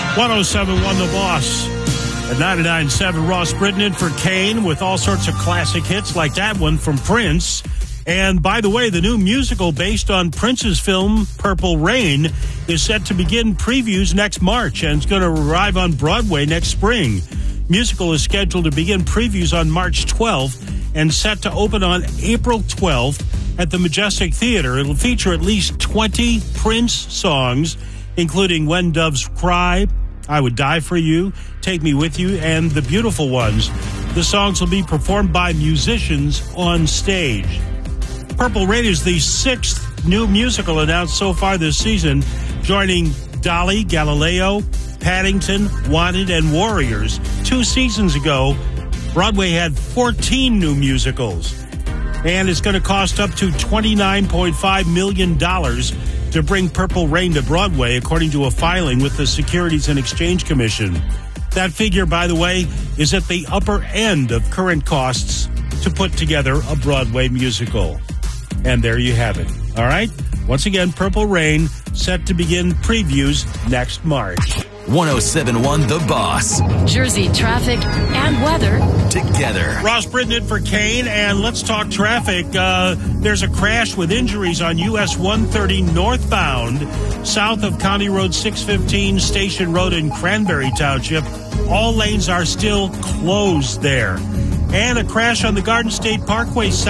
107.1 The Boss. At 99.7, Ross Britton in for Kane with all sorts of classic hits like that one from Prince. And by the way, the new musical based on Prince's film Purple Rain is set to begin previews next March and it's going to arrive on Broadway next spring. Musical is scheduled to begin previews on March 12th and set to open on April 12th at the Majestic Theater. It'll feature at least 20 Prince songs, including When Doves Cry, I Would Die For You, Take Me With You, and The Beautiful Ones. The songs will be performed by musicians on stage. Purple Rain is the sixth new musical announced so far this season, joining Dolly, Galileo, Paddington, Wanted, and Warriors. 2 seasons ago, Broadway had 14 new musicals. And it's going to cost up to $29.5 million to bring Purple Rain to Broadway, according to a filing with the Securities and Exchange Commission. That figure, by the way, is at the upper end of current costs to put together a Broadway musical. And there you have it. All right? Once again, Purple Rain set to begin previews next March. 107.1 The Boss. Jersey traffic and weather together. Ross Britton in for Kane, and let's talk traffic. There's a crash with injuries on US 130 northbound, south of County Road 615, Station Road in Cranberry Township. All lanes are still closed there. And a crash on the Garden State Parkway south